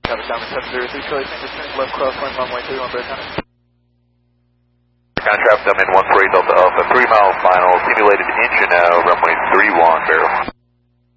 Tower Diamond 703, Charlie Tango, left crosswind, runway 31, Bear County. Traffic, I'm in 148 Delta Alpha, 3 mile final, simulated engine now, runway 31, barrel.